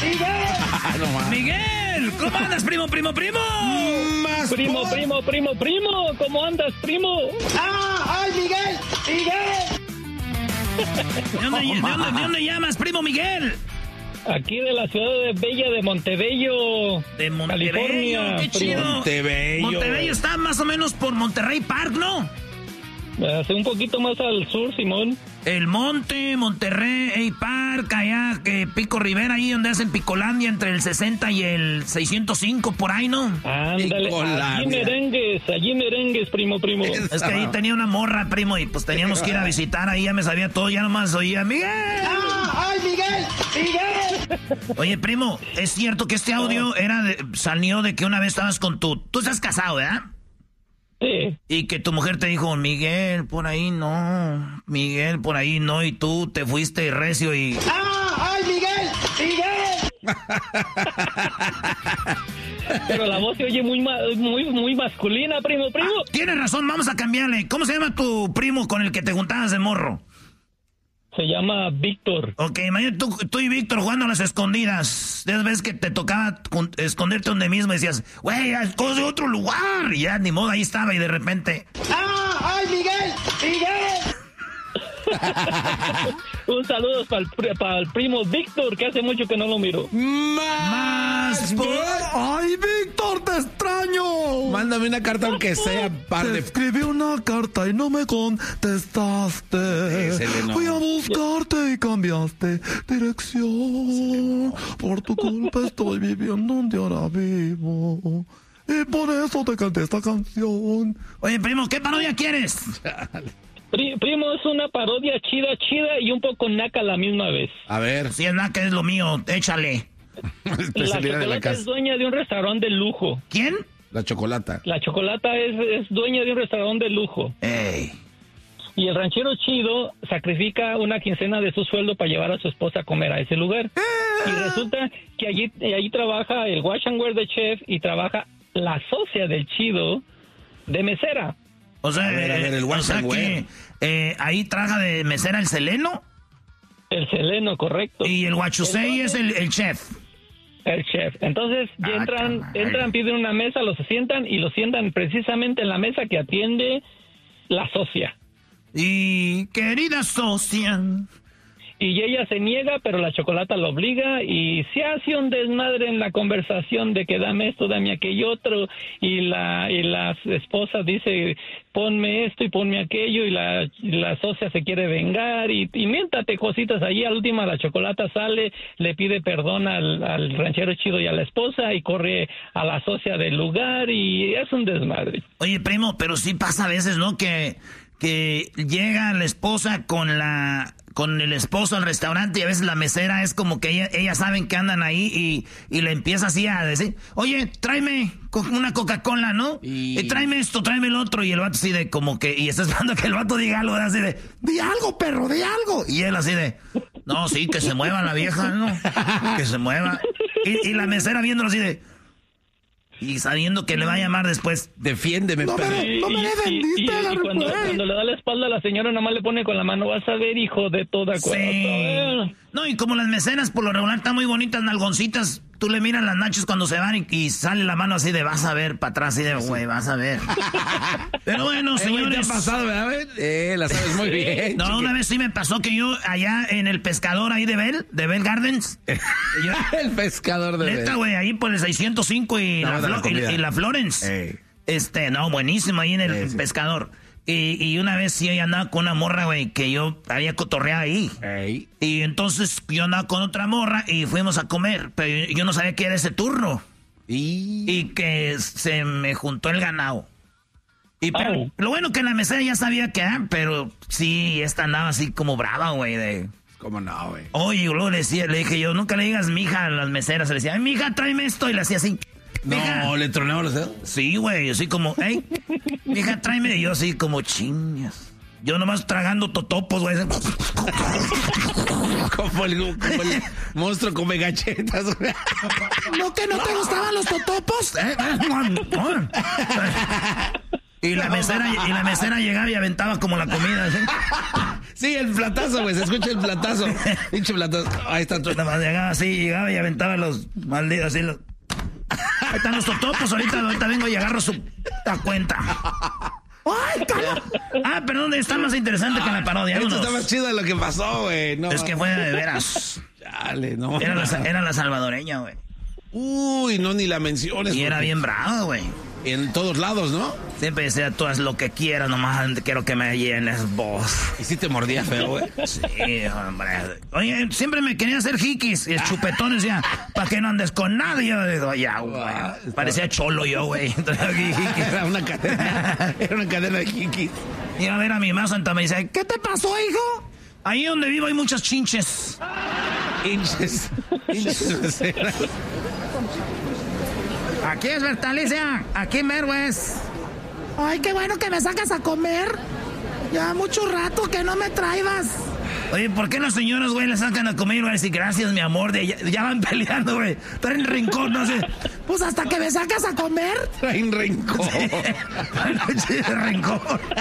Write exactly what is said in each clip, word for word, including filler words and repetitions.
¡Miguel! ¡Miguel! ¿Cómo andas, primo, primo, primo? Más primo, por... primo, primo, primo. ¿Cómo andas, primo? ¡Ah! ¡Ay, Miguel! ¡Miguel! ¿De dónde, ¿de dónde, de dónde llamas, primo Miguel? Aquí de la ciudad de Bella de Montebello, de Montebello, California. ¡Qué chido! Montebello. Montebello está más o menos por Monterrey Park, ¿no? Hace un poquito más al sur, Simón. El Monte, Monterrey Park, allá, que Pico Rivera, ahí donde hacen Picolandia, entre el sesenta y el seiscientos cinco, por ahí, ¿no? Ándale, allí merengues, allí merengues, primo, primo. Es que ahí tenía una morra, primo, y pues teníamos que ir a visitar, ahí ya me sabía todo, ya nomás oía, ¡Miguel! ¡Ah! ¡Ay, Miguel! ¡Miguel! Oye, primo, es cierto que este audio era de, salió de que una vez estabas con tu... Tú estás casado, ¿verdad? Sí. Y que tu mujer te dijo, Miguel, por ahí no, Miguel, por ahí no, y tú te fuiste recio y... ¡Ah! ¡Ay, Miguel! ¡Miguel! Pero la voz se oye muy, muy, muy masculina, primo, primo. Ah, tienes razón, vamos a cambiarle. ¿Cómo se llama tu primo con el que te juntabas de morro? Se llama Víctor. Ok, imagínate tú, tú y Víctor jugando a las escondidas. De veces que te tocaba esconderte donde mismo y decías, güey, escoge otro lugar. Y ya, ni modo, ahí estaba y de repente... ¡Ah! ¡Ay, Miguel! ¡Miguel! Un saludo para el, para el primo Víctor, que hace mucho que no lo miro. Más por... ¡Ay, Víctor, te extraño! Mándame una carta aunque sea par te de... escribí una carta y no me contestaste. Excelente. Fui a buscarte y cambiaste dirección. Por tu culpa estoy viviendo donde ahora vivo. Y por eso te canté esta canción. Oye, primo, ¿qué parodia quieres? Pri, primo, es una parodia chida, chida y un poco naca a la misma vez. A ver. Si es naca, es lo mío, échale. La Chocolata es dueña de un restaurante de lujo. ¿Quién? La Chocolata. La Chocolata es, es dueña de un restaurante de lujo. Ey. Y el ranchero chido sacrifica una quincena de su sueldo para llevar a su esposa a comer a ese lugar. Y resulta que allí, allí trabaja el wash and wear de chef y trabaja la socia del chido de mesera. O sea, a ver, a ver, el o sea que eh, ahí trabaja de mesera el Seleno. El Seleno, correcto. Y el Huachusei es el, el chef. El chef. Entonces ya ah, entran, caray. entran, piden una mesa, los sientan y los sientan precisamente en la mesa que atiende la socia. Y querida socia. Y ella se niega, pero la Chocolata lo obliga y se hace un desmadre en la conversación de que dame esto, dame aquello otro, y la y la esposa dice ponme esto y ponme aquello, y la, y la socia se quiere vengar y, y miéntate cositas allí. Al último la Chocolata sale, le pide perdón al, al ranchero chido y a la esposa y corre a la socia del lugar y es un desmadre. Oye, primo, pero sí pasa a veces, ¿no? Que, que llega la esposa con la... con el esposo al restaurante y a veces la mesera es como que ella, ellas saben que andan ahí y, y le empieza así a decir, oye, tráeme una Coca-Cola, ¿no? Y... y tráeme esto, tráeme el otro. Y el vato así de como que, y está esperando que el vato diga algo, así de, di algo, perro, di algo. Y él así de, no, sí, que se mueva la vieja, ¿no? Que se mueva. Y, y la mesera viéndolo así de... Y sabiendo que le va a llamar después, defiéndeme. No me, Sí, no me y, defendiste, y, y, y cuando, cuando le da la espalda a la señora, nada más le pone con la mano, vas a ver, hijo de toda cosa. Sí. No, y como las meseras por lo regular están muy bonitas, nalgoncitas, tú le miras las nachos cuando se van y, y sale la mano así de vas a ver para atrás, así de güey, vas a ver. Pero bueno, señores. ¿Te ha pasado, verdad? Eh, la sabes muy bien. No, chique. Una vez sí me pasó que yo allá en el pescador ahí de Bell, de Bell Gardens. yo, el pescador de Bell. Neta, güey, ahí por el seiscientos cinco y, no, la, Flo, la, y, y la Florence. Ey. Este, no, buenísimo ahí en el sí, sí. pescador. Y, y una vez sí andaba con una morra, güey, que yo había cotorreado ahí. Ey. Y entonces yo andaba con otra morra y fuimos a comer, pero yo no sabía que era ese turno. Y, y que se me juntó el ganado. Y pero, oh. Lo bueno que la mesera ya sabía que, ah, pero sí, esta andaba así como brava, güey, de... ¿Cómo no, güey? Oye, luego le decía, le dije yo, nunca le digas mija a las meseras. Le decía, ay, mija, tráeme esto. Y le hacía así. Mija. No, ¿le tronaba los dedos? Sí, güey, así como, hey, mija, tráeme. Y yo así como, chingas. Yo nomás tragando totopos, güey. como, el, como el monstruo come galletas, güey. ¿No que no te gustaban los totopos? ¿Eh? Y la mesera, y la mesera llegaba y aventaba como la comida, ¿sí? Sí, el platazo, güey, se escucha el platazo. Pinche platazo. Ahí está todo. Nada más llegaba así, llegaba y aventaba los malditos así. Los... Ahí están los totopos, ahorita, ahorita vengo y agarro su a cuenta. ¡Ay, cala! Ah, perdón, está más interesante que la parodia. Esto está más chido de lo que pasó, güey. No, es que fue de veras. Dale, no. Era la, era la salvadoreña, güey. Uy, no, ni la menciones. Y era bien bravo, güey. En todos lados, ¿no? Siempre decía, tú haz lo que quieras, nomás quiero que me llenes vos. ¿Y si te mordía feo, güey? Sí, hombre. Oye, siempre me quería hacer jiquis. Y el chupetón decía, para que no andes con nadie. Yo digo, ya, güey. Parecía cholo yo, güey. Era una cadena. Era una cadena de jiquis. Iba a ver a mi mamá Santa, me dice, ¿qué te pasó, hijo? Ahí donde vivo hay muchas chinches. Hinches. Hinches. Aquí es Bertalicia, aquí mero es. Ay, qué bueno que me sacas a comer. Ya mucho rato que no me traibas. Oye, ¿por qué las señoras, güey, le sacan a comer y van a decir gracias, mi amor? De, ya, ya van peleando, güey. Traen rincón, no sé. Pues hasta que me sacas a comer. Traen rincón. Sí, rincón.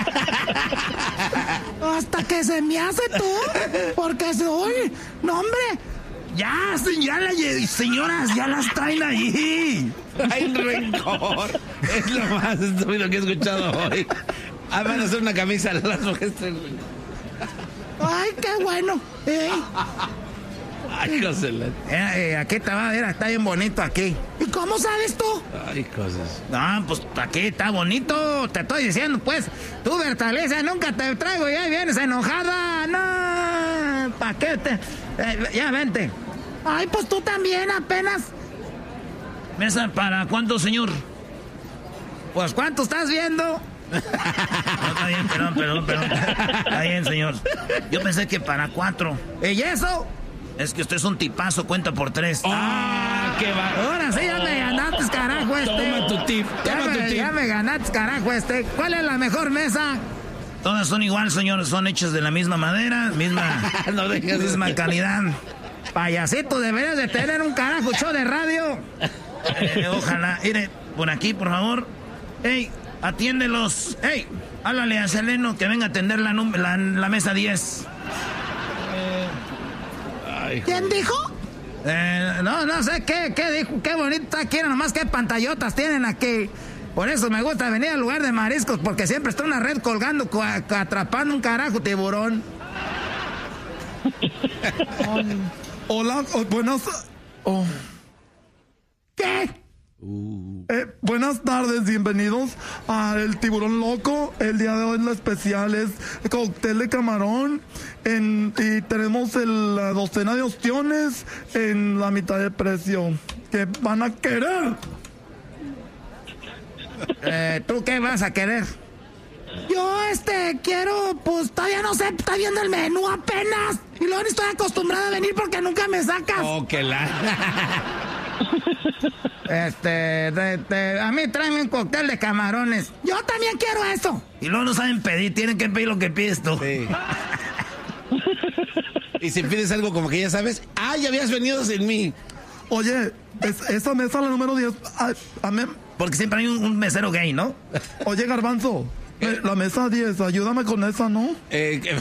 Hasta que se me hace tú. Porque soy. No, hombre. Ya, señora, señoras, ya las traen ahí. Traen rencor. Es lo más estúpido que he escuchado hoy. Ah, van a hacer una camisa las mujeres. Ay, qué bueno. ¿Eh? Ay, cosas. Eh, eh, aquí está, era, está bien bonito aquí. ¿Y cómo sabes tú? Ay, cosas. No, pues aquí está bonito. Te estoy diciendo, pues. Tú, Bertalicia, nunca te traigo y ahí vienes enojada. No, ¿para qué te...? Eh, ya, vente. Ay, pues tú también, apenas. ¿Mesa para cuánto, señor? Pues, ¿cuánto estás viendo? No, está bien, perdón, perdón, perdón. Está bien, señor. Yo pensé que para cuatro. ¿Y eso? Es que usted es un tipazo, cuenta por tres. ¡Ah, qué va! Ahora sí ya me ganaste, carajo, este. Toma tu tip, ya toma me, tu tip. Ya me ganaste, carajo, este. ¿Cuál es la mejor mesa? Todas son igual, señor. Son hechas de la misma madera, misma, no dejes misma de... calidad. Payasito, deberías de tener un carajo show de radio. Eh, ojalá. Mire, por aquí, por favor. Ey, atiéndelos. Ey, háblale a Seleno que venga a atender la, la, la mesa diez. Eh, Ay, ¿Quién dijo? Eh, no, no sé qué, qué dijo. Qué bonita quieren, nomás qué pantallotas tienen aquí. Por eso me gusta venir al lugar de mariscos, porque siempre está una red colgando, atrapando un carajo tiburón. Hola, oh, buenas... Oh. ¿Qué? Uh. Eh, buenas tardes, bienvenidos a El Tiburón Loco. El día de hoy la especial es cóctel de camarón en, y tenemos el, la docena de ostiones en la mitad de precio. ¿Qué van a querer? Eh, ¿Tú qué vas a querer? Yo, este, quiero, pues, todavía no sé, está viendo el menú apenas. Y luego ni estoy acostumbrada a venir porque nunca me sacas. Oh, que la... Este, de, de, a mí tráeme un cóctel de camarones. Yo también quiero eso. Y luego no saben pedir, tienen que pedir lo que pides tú. Sí. Y si pides algo como que ya sabes, ah, ya habías venido sin mí. Oye, es, esa mesa, la número diez, a, a mí... Porque siempre hay un, un mesero gay, ¿no? Oye, Garbanzo, eh, la mesa diez, ayúdame con esa, ¿no? Eh, que...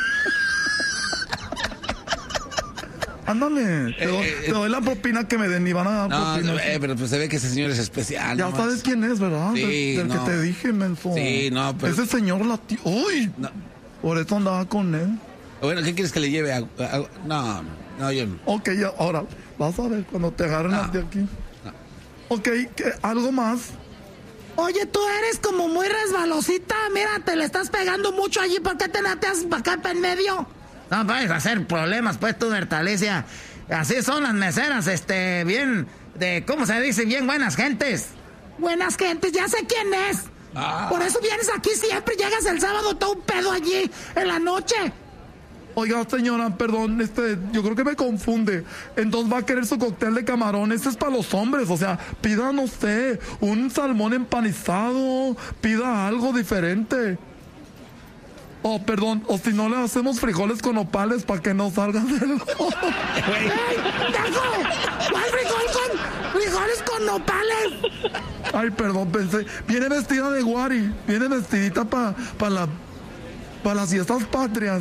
Ándale, te, doy, Eh, te doy la propina que me den y van a dar No, propina. eh, pero pues se ve que ese señor es especial. Ya nomás. sabes quién es, ¿verdad? Sí, del del no. que te dije, menso. Sí, no, pero... Ese señor latino. ¡Uy! No. Por eso andaba con él. Bueno, ¿qué quieres que le lleve? A, a- no, no, no, yo no. Ok, ya, ahora, vas a ver cuando te agarren No. de aquí. No. Ok, ¿qué- ¿algo más? Oye, tú eres como muy resbalosita. Mira, te le estás pegando mucho allí. ¿Por qué te nateas para acá, para en medio? No vayas a hacer problemas, pues, tú, Bertalicia. Así son las meseras, este, bien, de, ¿cómo se dice? Bien buenas gentes. Buenas gentes, ya sé quién es. Ah. Por eso vienes aquí siempre, llegas el sábado todo un pedo allí, en la noche. Oiga, señora, perdón, este, yo creo que me confunde. Entonces va a querer su cóctel de camarón. Este es para los hombres, o sea, pida, no sé, un salmón empanizado, pida algo diferente. Oh, perdón, o si no le hacemos frijoles con nopales para que no salgan del... ¡Ey, ¡Tajo! ¿Cuál frijol con frijoles con nopales? Ay, perdón, pensé, viene vestida de guari, viene vestidita para pa la, pa las fiestas patrias.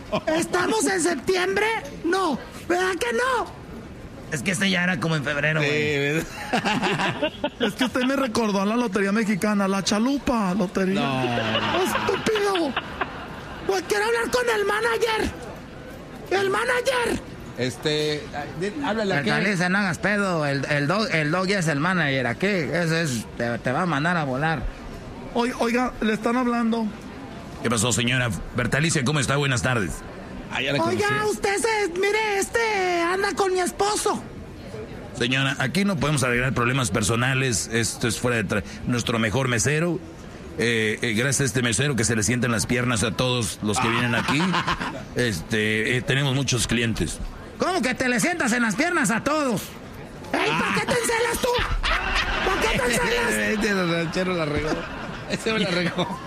¿Estamos en septiembre? No, ¿verdad que no? Es que este ya era como en febrero, güey. Es que usted me recordó a la Lotería Mexicana, la Chalupa Lotería. No. ¡Estúpido! Pues quiero hablar con el manager. El manager. Este, háblale aquí. Caliza, no hagas pedo. El, el, dog, el dog ya es el manager aquí. Eso es, te, te va a mandar a volar. Oiga, oiga, le están hablando. ¿Qué pasó, señora? Bertalicia, ¿cómo está? Buenas tardes. Ah, ya la Oiga, conocí. usted se... Mire, este anda con mi esposo. Señora, aquí no podemos arreglar problemas personales. Esto es fuera de tra- nuestro mejor mesero. Eh, eh, gracias a este mesero que se le sienten las piernas a todos los que vienen aquí. Este, eh, tenemos muchos clientes. ¿Cómo que te le sientas en las piernas a todos? ¡Ey, ¿para qué te encelas tú? ¿Para qué te encelas? Este los rancheros la regó. Ese me la regó.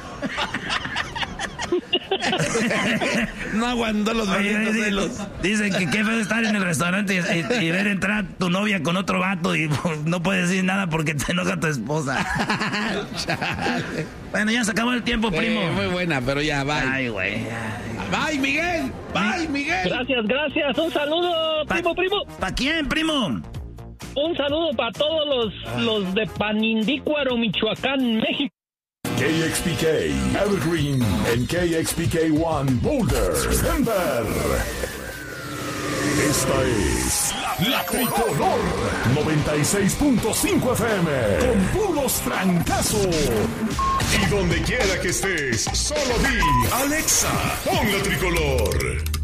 No aguantó los Oye, malditos di- celos. dicen que qué feo estar en el restaurante y, y- y ver entrar tu novia con otro vato y pues, no puedes decir nada porque te enoja tu esposa. Bueno, ya se acabó el tiempo, primo. Eh, muy buena, pero ya, bye. Ay, güey. Bye, Miguel. Bye, Miguel. Gracias, gracias. Un saludo, Pa- primo, primo. ¿Para quién, primo? Un saludo para todos los, los de Panindícuaro, Michoacán, México. K X P K, Evergreen, en K X P K uno, Boulder, Denver. Esta es La Tricolor noventa y seis punto cinco F M, con puros francazos. Y donde quiera que estés, solo di Alexa, pon La Tricolor.